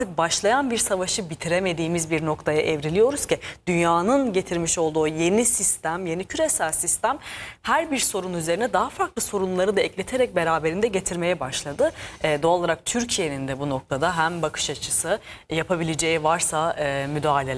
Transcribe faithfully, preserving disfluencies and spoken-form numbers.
başlayan bir savaşı bitiremediğimiz bir noktaya evriliyoruz ki dünyanın getirmiş olduğu yeni sistem, yeni küresel sistem her bir sorun üzerine daha farklı sorunları da ekleterek beraberinde getirmeye başladı. Ee, doğal olarak Türkiye'nin de bu noktada hem bakış açısı, yapabileceği varsa e, müdahaleler